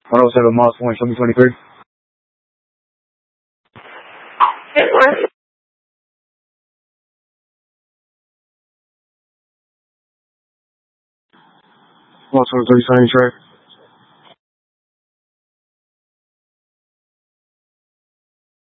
107 Moss Point, show me 23. Moss 23, signing track.